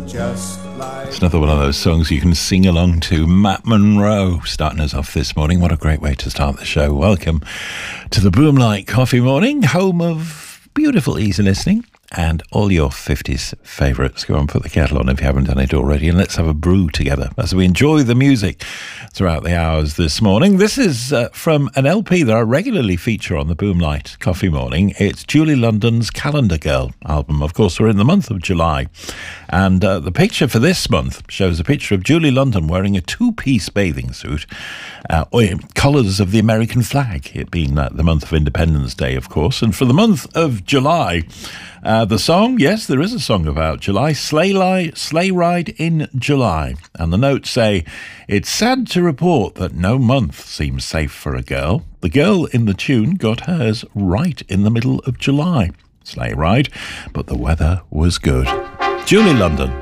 just like... It's another one of those songs you can sing along to. Matt Monro starting us off this morning. What a great way to start the show. Welcome to the Boomlight Coffee Morning, home of beautiful easy listening and all your 50s favourites. Go and put the kettle on if you haven't done it already, and let's have a brew together as we enjoy the music throughout the hours this morning. This is from an LP that I regularly feature on the Boomlight Coffee Morning. It's Julie London's Calendar Girl album. Of course, we're in the month of July, and the picture for this month shows a picture of Julie London wearing a two-piece bathing suit, colours of the American flag, it being the month of Independence Day, of course. And for the month of July, the song, yes, there is a song about July, Sleigh Ride in July. And the notes say, it's sad to report that no month seems safe for a girl. The girl in the tune got hers right in the middle of July. Sleigh ride, but the weather was good. Julie London.